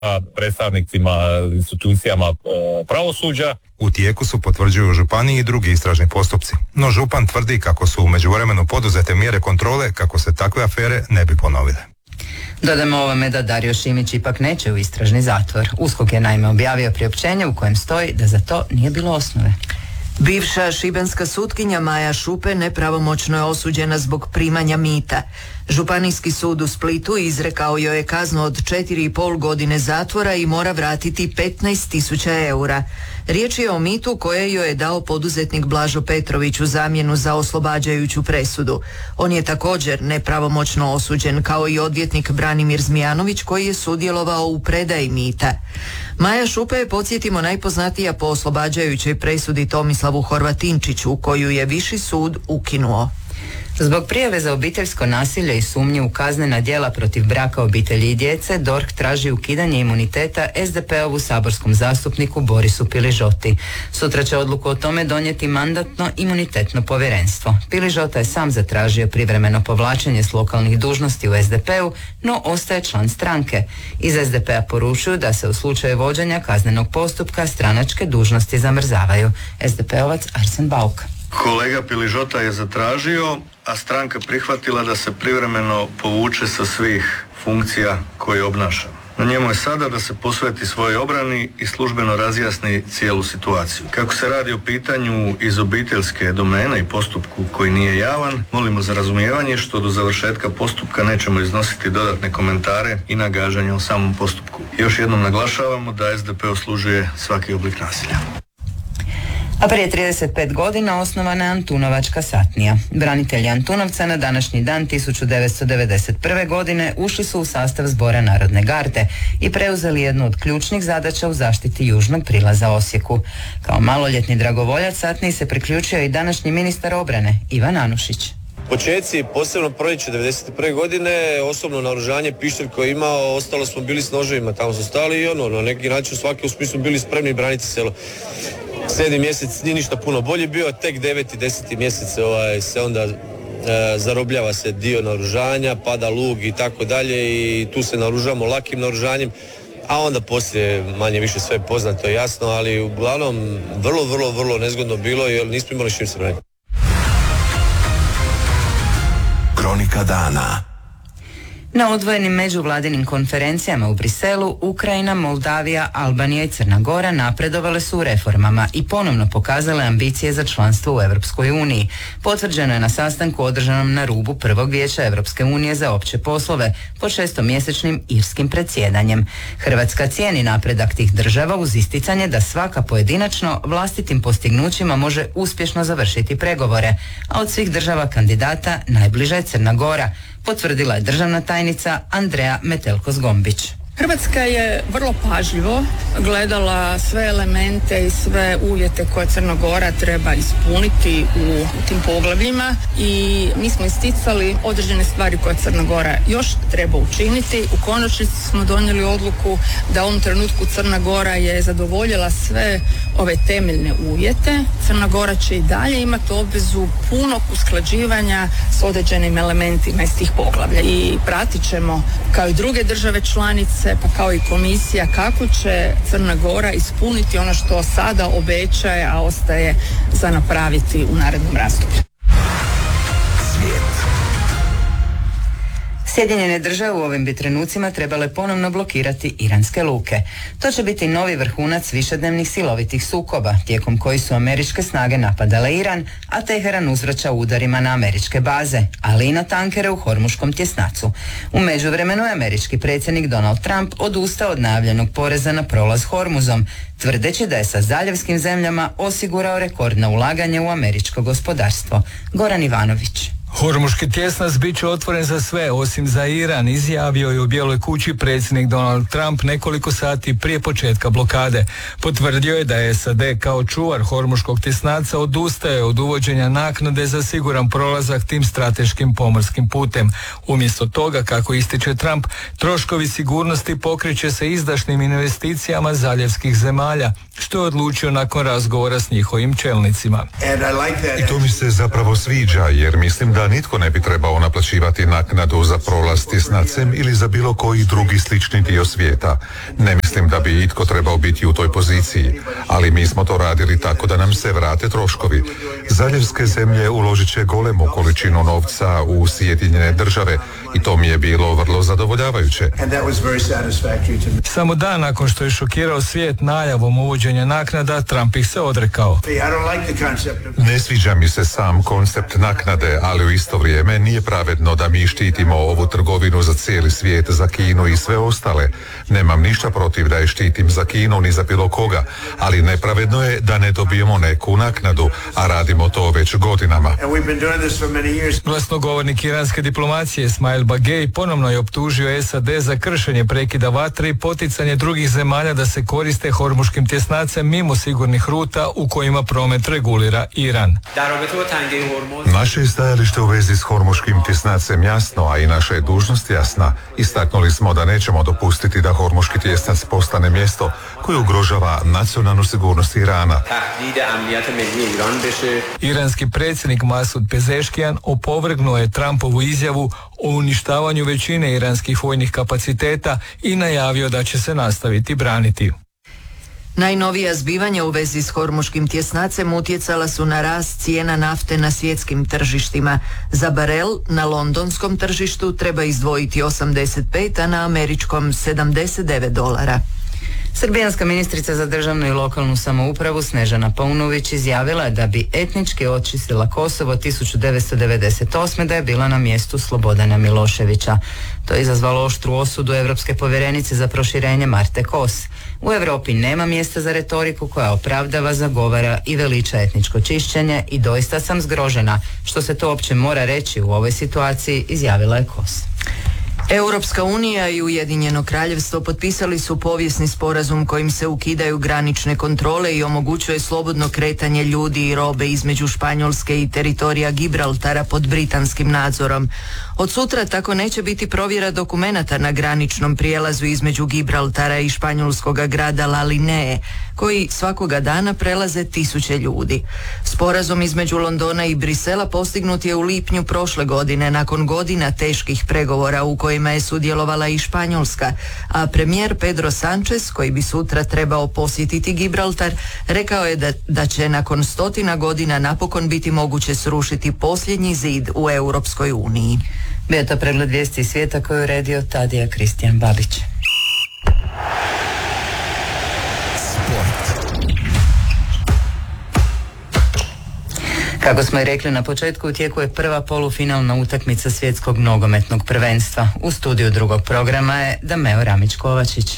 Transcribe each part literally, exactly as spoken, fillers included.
predstavnicima institucijama pravosuđa. U tijeku su, potvrđuju u županiji, i drugi istražni postupci. No župan tvrdi kako su u međuvremenu poduzete mjere kontrole kako se takve afere ne bi ponovile. Dodamo ovome da Dario Šimić ipak neće u istražni zatvor. USKOK je naime objavio priopćenje u kojem stoji da za to nije bilo osnove. Bivša šibenska sutkinja Maja Šupe nepravomoćno je osuđena zbog primanja mita. Županijski sud u Splitu izrekao joj je kaznu od četiri i pol godine zatvora i mora vratiti petnaest tisuća eura. Riječ je o mitu koje joj je dao poduzetnik Blažo Petrović u zamjenu za oslobađajuću presudu. On je također nepravomoćno osuđen, kao i odvjetnik Branimir Zmijanović koji je sudjelovao u predaji mita. Maja Šupe je, podsjetimo, najpoznatija po oslobađajućoj presudi Tomislavu Horvatinčiću, koju je Viši sud ukinuo. Zbog prijave za obiteljsko nasilje i sumnje u kaznena djela protiv braka, obitelji i djece, D O R H traži ukidanje imuniteta S D P-ovu saborskom zastupniku Borisu Piližoti. Sutra će odluku o tome donijeti mandatno-imunitetno povjerenstvo. Piližota je sam zatražio privremeno povlačenje s lokalnih dužnosti u S D P-u, no ostaje član stranke. Iz S D P-a poručuju da se u slučaju vođenja kaznenog postupka stranačke dužnosti zamrzavaju. S D P-ovac Arsen Bauk. Kolega Piližota je zatražio, a stranka prihvatila da se privremeno povuče sa svih funkcija koje obnaša. Na njemu je sada da se posveti svojoj obrani i službeno razjasni cijelu situaciju. Kako se radi o pitanju iz obiteljske domene i postupku koji nije javan, molimo za razumijevanje što do završetka postupka nećemo iznositi dodatne komentare i nagađanja o samom postupku. Još jednom naglašavamo da S D P oslužuje svaki oblik nasilja. A prije trideset pet godina osnovana je Antunovačka satnija. Branitelji Antunovca na današnji dan tisuću devetsto devedeset prve. godine ušli su u sastav Zbora Narodne garde i preuzeli jednu od ključnih zadaća u zaštiti južnog prilaza Osijeku. Kao maloljetni dragovoljac satniji se priključio i današnji ministar obrane Ivan Anušić. Počeci, posebno proljeće devedeset prve. godine, osobno naoružanje, pištolj koji je imao, ostalo smo bili s noževima, tamo su stali i ono, na neki način svaki u smislu bili spremni braniti selo. Sedmi mjesec nije ništa puno bolje bio, tek deveti, deseti mjesec ovaj, se onda e, zarobljava se dio naoružanja, pada lug i tako dalje i tu se naoružamo lakim naoružanjem, a onda poslije manje više sve poznato i jasno, ali uglavnom vrlo, vrlo, vrlo nezgodno bilo jer nismo imali s čim se braniti. Kronika dana. Na odvojenim međuvladinim konferencijama u Briselu, Ukrajina, Moldavija, Albanija i Crna Gora napredovale su u reformama i ponovno pokazale ambicije za članstvo u Europskoj uniji. Potvrđeno je na sastanku održanom na rubu prvog vijeća Europske unije za opće poslove pod šestomjesečnim irskim predsjedanjem. Hrvatska cijeni napredak tih država uz isticanje da svaka pojedinačno vlastitim postignućima može uspješno završiti pregovore, a od svih država kandidata najbliža je Crna Gora, potvrdila je državna tajnica Andreja Metelko-Zgombić. Hrvatska je vrlo pažljivo gledala sve elemente i sve uvjete koje Crna Gora treba ispuniti u tim poglavljima i mi smo isticali određene stvari koje Crna Gora još treba učiniti. U konačnici smo donijeli odluku da u ovom trenutku Crna Gora je zadovoljila sve ove temeljne uvjete. Crna Gora će i dalje imati obvezu punog usklađivanja s određenim elementima iz tih poglavlja i pratit ćemo kao i druge države članice pa kao i komisija kako će Crna Gora ispuniti ono što sada obećaje, a ostaje za napraviti u narednom razdoblju. Sjedinjene države u ovim bi trenucima trebale ponovno blokirati iranske luke. To će biti novi vrhunac višednevnih silovitih sukoba, tijekom koji su američke snage napadale Iran, a Teheran uzvraća udarima na američke baze, ali i na tankere u Hormuškom tjesnacu. U međuvremenu je američki predsjednik Donald Trump odustao od najavljenog poreza na prolaz Hormuzom, tvrdeći da je sa zaljevskim zemljama osigurao rekordna ulaganja u američko gospodarstvo. Goran Ivanović. Hormuški tjesnac bit će otvoren za sve osim za Iran, izjavio je u Bijeloj kući predsjednik Donald Trump nekoliko sati prije početka blokade. Potvrdio je da je S A D kao čuvar Hormuškog tjesnaca odustaje od uvođenja naknade za siguran prolazak tim strateškim pomorskim putem. Umjesto toga, kako ističe Trump, troškovi sigurnosti pokreće se izdašnim investicijama zaljevskih zemalja, što je odlučio nakon razgovora s njihovim čelnicima. I to mi se zapravo sviđa, jer mislim da nitko ne bi trebao naplaćivati naknadu za prolaz tjesnacem ili za bilo koji drugi slični dio svijeta. Ne mislim da bi itko trebao biti u toj poziciji, ali mi smo to radili tako da nam se vrate troškovi. Zaljevske zemlje uložit će golemu količinu novca u Sjedinjene države i to mi je bilo vrlo zadovoljavajuće. Samo dan nakon što je šokirao svijet najavom uvođenja naknada, Trump ih se odrekao. Ne sviđa mi se sam koncept naknade, ali u isto vrijeme nije pravedno da mi štitimo ovu trgovinu za cijeli svijet, za Kinu i sve ostale. Nemam ništa protiv da je štitim za Kinu ni za bilo koga, ali nepravedno je da ne dobijemo neku naknadu, a radimo to već godinama. Glasnogovornik iranske diplomacije Ismail Bagej ponovno je optužio S A D za kršenje prekida vatre i poticanje drugih zemalja da se koriste hormuškim tjesnacem mimo sigurnih ruta u kojima promet regulira Iran. Naše je stajalište u vezi s hormuškim tjesnacem jasno, a i naša je dužnost jasna. Istaknuli smo da nećemo dopustiti da hormuški tjesnac postane mjesto koje ugrožava nacionalnu sigurnost Irana. Iranski predsjednik Masud Pezeškijan opovrgnuo je Trumpovu izjavu o uništavanju većine iranskih vojnih kapaciteta i najavio da će se nastaviti braniti. Najnovija zbivanja u vezi s hormuškim tjesnacem utjecala su na rast cijena nafte na svjetskim tržištima. Za barel na londonskom tržištu treba izdvojiti osamdeset pet, a na američkom sedamdeset devet dolara. Srbijanska ministrica za državnu i lokalnu samoupravu Snežana Paunović izjavila je da bi etnički očistila Kosovo tisuću devetsto devedeset osme da je bila na mjestu Slobodana Miloševića. To je izazvalo oštru osudu Europske povjerenice za proširenje Marte Kos. U Europi nema mjesta za retoriku koja opravdava, zagovara i veliča etničko čišćenje i doista sam zgrožena što se to uopće mora reći u ovoj situaciji, izjavila je Kos. Europska unija i Ujedinjeno kraljevstvo potpisali su povijesni sporazum kojim se ukidaju granične kontrole i omogućuje slobodno kretanje ljudi i robe između Španjolske i teritorija Gibraltara pod britanskim nadzorom. Od sutra tako neće biti provjera dokumenata na graničnom prijelazu između Gibraltara i španjolskog grada La Linee, koji svakoga dana prelaze tisuće ljudi. Sporazum između Londona i Brisela postignut je u lipnju prošle godine nakon godina teških pregovora u kojima je sudjelovala i Španjolska, a premijer Pedro Sanchez, koji bi sutra trebao posjetiti Gibraltar, rekao je da, da će nakon stotina godina napokon biti moguće srušiti posljednji zid u Europskoj uniji. Bio to pregled vijesti iz svijeta koju je uredio Tadija Kristijan Babić. Kako smo i rekli na početku, u tijeku je prva polufinalna utakmica svjetskog nogometnog prvenstva. U studiju drugog programa je Dameo Ramić-Kovačić.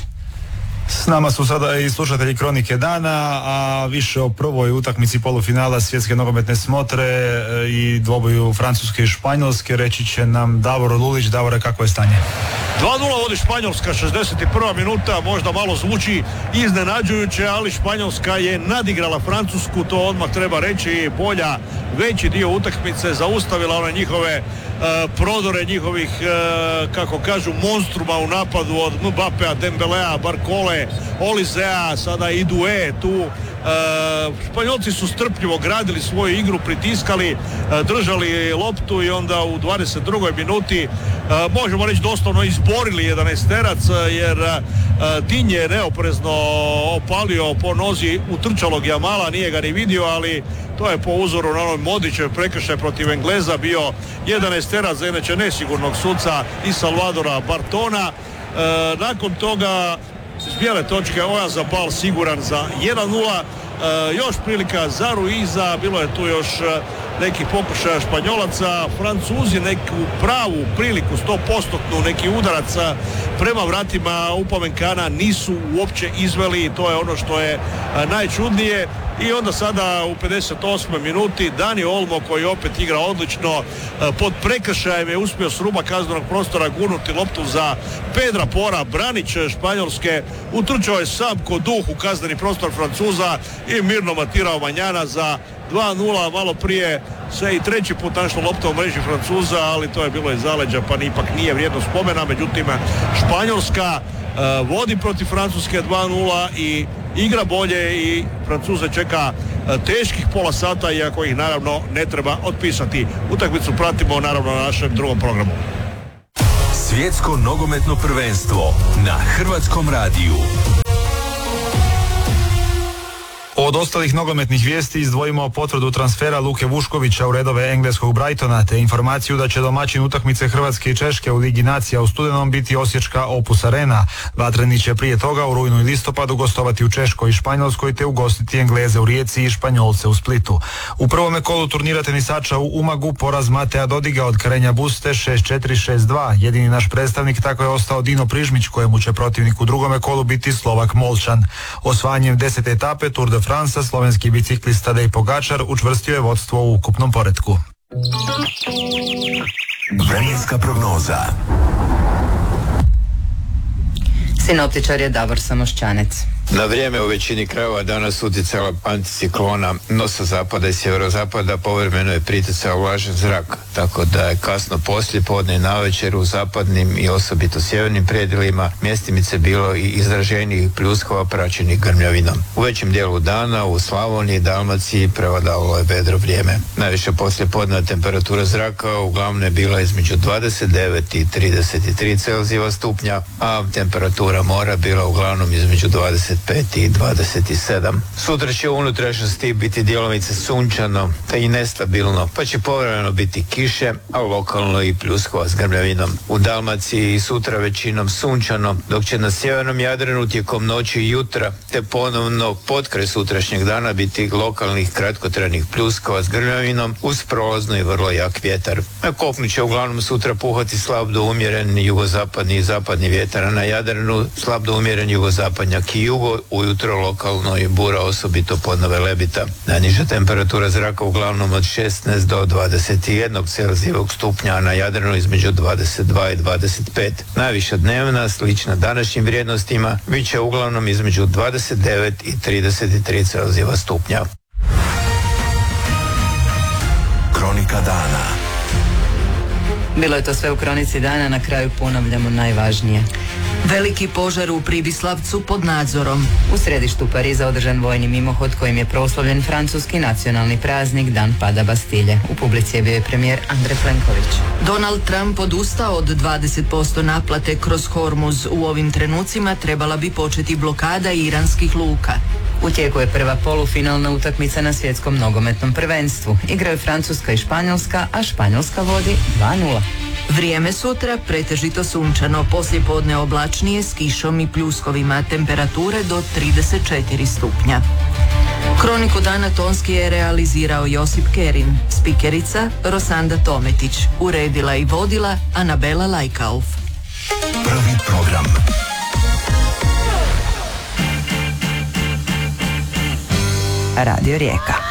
S nama su sada i slušatelji Kronike dana, a više o prvoj utakmici polufinala svjetske nogometne smotre i dvoboju Francuske i Španjolske reći će nam Davor Lulić. Davore, kako je stanje? dva nula vodi Španjolska, šezdeset prva minuta, možda malo zvuči iznenađujuće, ali Španjolska je nadigrala Francusku, to odmah treba reći, bolja, veći dio utakmice, zaustavila one njihove uh, prodore njihovih, uh, kako kažu, monstruma u napadu od Mbappea, Dembelea, Barkole, Olizea, sada i Due tu. Uh, Španjolci su strpljivo gradili svoju igru, pritiskali, uh, držali loptu i onda u dvadeset drugoj minuti uh, možemo reći doslovno izborili jedanaesterac, jer uh, Dinj je neoprezno opalio po nozi utrčalog Jamala, nije ga ni vidio, ali to je po uzoru na onoj Modićev prekršaj protiv Engleza bio jedanaesterac za inače nesigurnog suca i Salvadora Bartona. Uh, nakon toga s bijele točke Oja Zabal siguran za jedan nula. E, još prilika za Ruiza, bilo je tu još nekih pokušaja Španjolaca. Francuzi neku pravu priliku, sto posto neki udarac prema vratima Upamenkana nisu uopće izveli, to je ono što je najčudnije. I onda sada u pedeset osmoj minuti Dani Olmo, koji opet igra odlično, pod prekršajem je uspio s ruba kaznenog prostora gurnuti loptu za Pedra Pora. Branić Španjolske utrčao je sam ko duh u kazneni prostor Francuza i mirno matirao Manjana za dva nula. Malo prije se i treći put našla lopta u mreži Francuza, ali to je bilo iz zaleđa pa ipak nije vrijedno spomena. Međutim, Španjolska uh, vodi protiv Francuske dva nula i igra bolje i Francuze čeka teških pola sata, iako ih naravno ne treba otpisati. Utakmicu pratimo naravno na našem drugom programu. Svjetsko nogometno prvenstvo na Hrvatskom radiju. Od ostalih nogometnih vijesti izdvojimo potvrdu transfera Luke Vuškovića u redove engleskog Brightona, te informaciju da će domaćin utakmice Hrvatske i Češke u Ligi nacija u studenom biti osječka Opus Arena. Vatreni će prije toga u rujnu i listopadu gostovati u Češkoj i Španjolskoj te ugostiti Engleze u Rijeci i Španjolce u Splitu. U prvome kolu turnira tenisača u Umagu poraz Matea Dodiga od Karenja Buste šest četiri šest dva. Jedini naš predstavnik tako je ostao Dino Prižmić, kojemu će protivnik u drugome kolu biti Slovak Molčan. Osvajanjem desete etape Tour de Fransa slovenski biciklista Tadej Pogačar učvrstio je vodstvo u ukupnom poretku. Vremenska prognoza. Sinoptičar je Davor Samošćanec. Na vrijeme u većini krajeva danas utjecala anticiklona, no sa zapada i sjeverozapada povremeno je priticao vlažan zrak, tako da je kasno poslije podne i navečer u zapadnim i osobito sjevernim predjelima mjestimice bilo i izraženijih pljuskova praćenih grmljavinom. U većem dijelu dana u Slavoniji i Dalmaciji prevladavalo je vedro vrijeme. Najviše poslije podne temperatura zraka uglavnom je bila između dvadeset devet i trideset tri Celzijeva stupnja, a temperatura mora bila uglavnom između dvadeset pet i dvadeset sedam. Sutra će u unutrašnjosti biti djelomice sunčano te i nestabilno, pa će povremeno biti kiše, a lokalno i pljuskova s grmljavinom. U Dalmaciji sutra većinom sunčano, dok će na sjevernom Jadranu tijekom noći i jutra te ponovno potkraj sutrašnjeg dana biti lokalnih kratkotrajnih pljuskova s grmljavinom uz prolazno i vrlo jak vjetar. Na kopnu će uglavnom sutra puhati slab do umjeren jugozapadni i zapadni vjetar, a na Jadranu slab do umjeren jugozapadnjak i jugo, ujutro lokalno i bura, osobito podno Velebita. Najniža temperatura zraka uglavnom od šesnaest do dvadeset jedan Celzijevog stupnja, a na Jadranu između dvadeset dva i dvadeset pet. Najviša dnevna, slična današnjim vrijednostima, bit će uglavnom između dvadeset devet i trideset tri Celzijeva stupnja. Kronika dana. Bilo je to sve u Kronici dana, na kraju ponavljamo najvažnije. Veliki požar u Pribislavcu pod nadzorom. U središtu Pariza održan vojni mimohod kojim je proslavljen francuski nacionalni praznik Dan pada Bastilje. U publici je bio i premijer Andrej Plenković. Donald Trump odustao od dvadeset posto naplate kroz Hormuz. U ovim trenucima trebala bi početi blokada iranskih luka. U tijeku je prva polufinalna utakmica na svjetskom nogometnom prvenstvu. Igraju Francuska i Španjolska, a Španjolska vodi dva nula. Vrijeme sutra pretežito sunčano, poslijepodne oblačnije s kišom i pljuskovima, temperature do trideset četiri stupnja. Kroniku dana tonski je realizirao Josip Kerin, spikerica Rosanda Tometić, uredila i vodila Anabela Lajkauf. Prvi program. Radio Rijeka.